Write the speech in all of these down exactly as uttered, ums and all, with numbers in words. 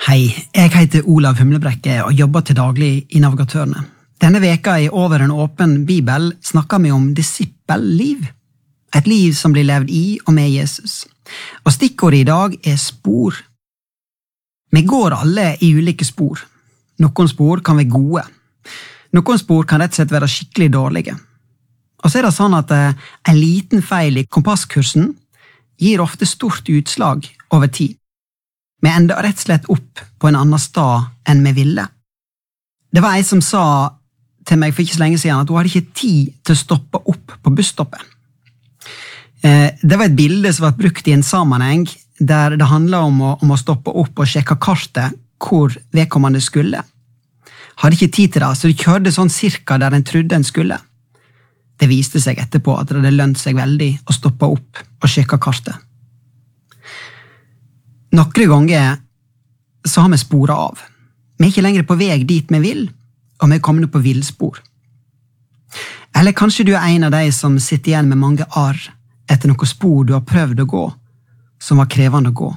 Hei, jeg heter Olav Humlebrekke og jobber til daglig i Navigatørene. Denne veka i Over en åpen bibel snakker vi om disippelliv. Et liv som blir levd i og med Jesus. Og stikkordet i dag er spor. Vi går alle i ulike spor. Noen spor kan være gode. Noen spor kan rett og slett være skikkelig dårlige. Og så er det sånn at en liten feil i kompasskursen gir ofte stort utslag over tid. Vi ender rett og slett opp på en annen stad enn vi ville. Det var en som sa til meg for ikke så lenge siden at hun hadde ikke tid til å stoppe opp på busstoppet. Det var et bilde som var brukt i en sammenheng der det handlet om å, om å stoppe opp og sjekke kartet hvor vedkommende skulle. Hadde ikke tid til det, så de kjørte sånn cirka der en trodde en skulle. Det viste seg etterpå at det hadde lønt seg veldig å stoppe opp og sjekke kartet. Noen ganger så har vi sporet av. Vi er ikke lenger på vei dit vi vil, og vi er kommet på villspor. Eller kanskje du er en av de som sitter igjen med mange arr etter noen spor du har prøvd å gå, som var krevende å gå.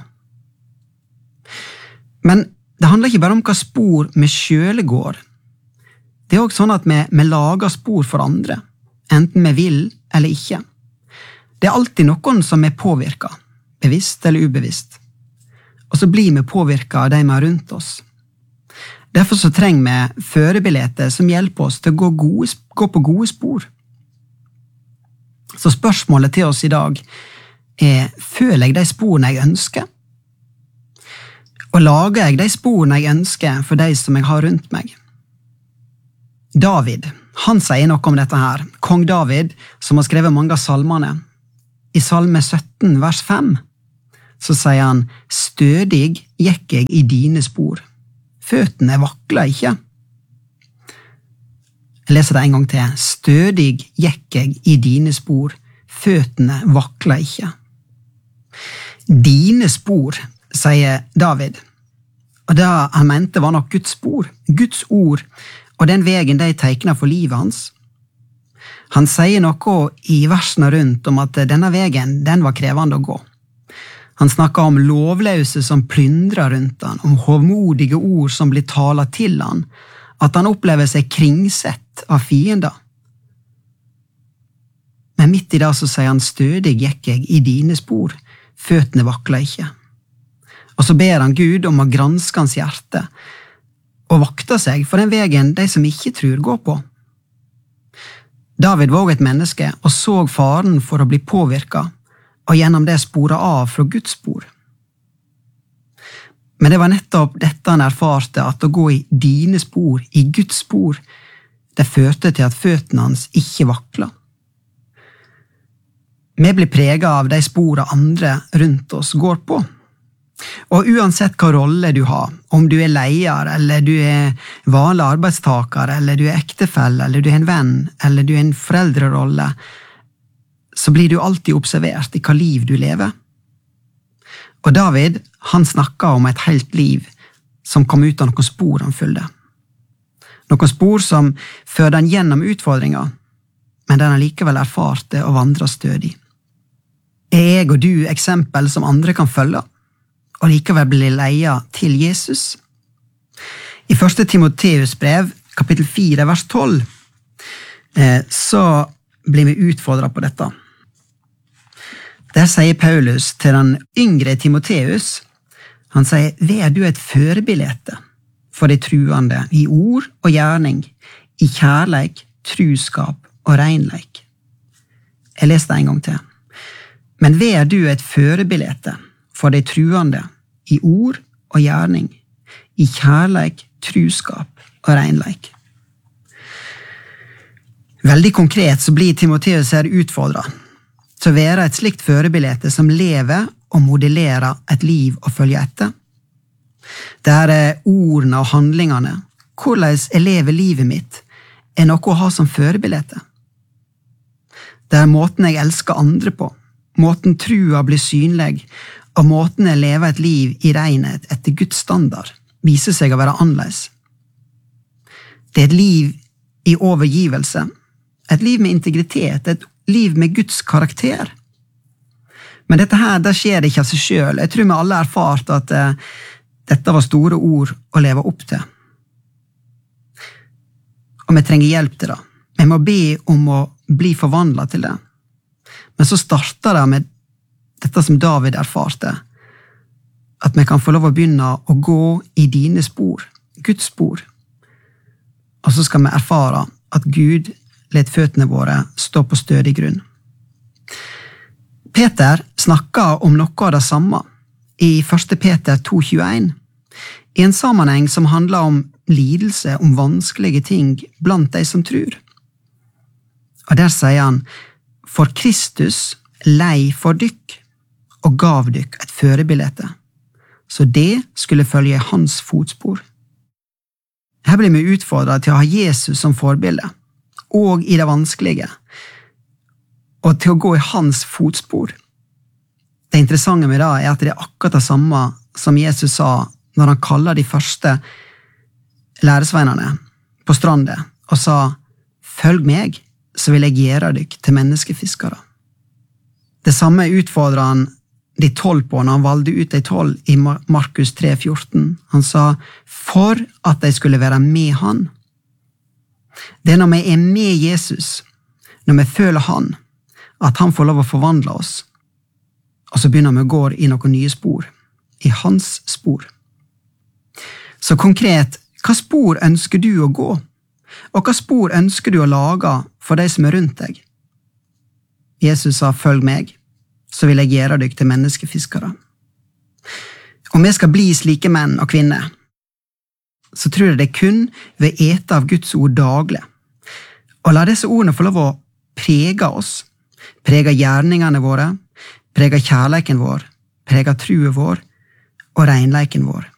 Men det handler ikke bare om hva spor vi selv går. Det er også sånn at vi, vi lager spor for andre, enten vi vil eller ikke. Det er alltid noen som er påvirket, bevisst eller ubevisst. Og så blir vi påvirket av de vi har rundt oss. Derfor så trenger vi førebilder som hjelper oss til å gå, gode, gå på gode spor. Så spørsmålet til oss i dag er, føler jeg de sporene jeg ønsker? Og lager jeg de sporene jeg ønsker for de som jeg har rundt meg? David, han sier noe om dette her. Kong David, som har skrevet mange av salmene. I salme sytten, vers fem, så sier han, stødig gikk jeg i dine spor. Føttene vakla ikke. Jeg leser det en gang til. Stødig gikk jeg i dine spor. Føttene vakla ikke. Dine spor, sier David. Og det han mente var nok Guds spor. Guds ord, og den veien de tegnet for livet hans. Han sier noe i versene rundt om at denne veien, den var krevende å gå. Han snakker om lovløse som plyndrer rundt han, om hovmodige ord som blir talet til han, at han opplever seg kringsett av fiender. Men midt i det så sier han, stødig gikk jeg i dine spor, føttene vakla ikke. Og så ber han Gud om å granske hans hjerte, og vakta seg for den veien de som ikke tror går på. David var også et menneske, og så faren for å bli påvirket, og gjennom det sporet av fra Guds spor. Men det var nettopp dette han erfarte, at å gå i dine spor, i Guds spor, det førte til at føttene hans ikke vakla. Vi blir preget av de sporene andre rundt oss går på. Og uansett hva rolle du har, om du er leier, eller du er vanlig arbeidstaker, eller du er ektefelle, eller du er en venn, eller du er en foreldrerolle, så blir du alltid observert i hva liv du lever. Og David, han snakket om et helt liv som kom ut av noen spor han følte. Noen spor som førte han gjennom utfordringer, men den han likevel erfarte og vandret stødig. Er jeg og du eksempel som andre kan følge, og likevel bli leiet til Jesus? I første Timoteus brev, kapittel fire, vers tolv, så blir vi utfordret på dette. Der sier Paulus til den yngre Timoteus, han sier, vær du et førebilde for de truende i ord og gjerning, i kjærleik, truskap og renleik. Jeg leser det en gang til. Men vær du et førebilde for de truende i ord og gjerning, i kjærleik, truskap og renleik. Veldig konkret så blir Timoteus her utfordret til å være et slikt førebilde som lever og modellerer et liv å følge etter. Det er ordene og handlingene, hvordan jeg lever livet mitt, er noe å ha som førebilde. Det er måten jeg elsker andre på, måten trua blir synlig, og måten jeg lever et liv i renhet etter Guds standard, viser seg å være annerledes. Det er et liv i overgivelse, et liv med integritet, et liv med Guds karakter. Men dette her, det skjer ikke av seg selv. Jeg tror vi alle har erfart at Dette var store ord å leve opp til. Og vi trenger hjelp til det. Vi må be om å bli forvandlet til det. Men så starter det med dette som David erfarte, at vi kan få lov å begynne å gå i dine spor, Guds spor. Og så skal vi erfare at Gud let føttene våre stå på stødig grunn. Peter snakker om noe av det samme i første Peter to tjueen, i en sammenheng som handler om lidelse, om vanskelige ting blant de som tror. Og der sier han, for Kristus lei for dykk, og gav dykk et førebilde, så det skulle følge hans fotspor. Her blir vi utfordret til å ha Jesus som forbilde, og i det vanskelige, og til å gå i hans fotspor. Det interessante med det er at det er akkurat det samme som Jesus sa når han kaller de første læresveinene på strandet og sa, følg meg, så vil jeg gjøre dykk til menneskefiskere. Det samme utfordret han de tolv på når han valgte ut de tolv i Markus tre fjorten. Han sa, for at de skulle være med han. Det er når vi er med Jesus, når vi føler han, at han får lov å forvandle oss, og så begynner vi å gå i noen nye spor, i hans spor. Så konkret, hva spor ønsker du å gå? Og hva spor ønsker du å lage for de som er rundt deg? Jesus sa, følg meg, så vil jeg gjøre deg til menneskefiskere. Om vi skal bli slike menn og kvinner, så tror jeg det kun ved ete av Guds ord daglig. Og la disse ordene få lov å prege oss, prege gjerningene våre, prege kjærleiken vår, prege truen vår og renleiken vår.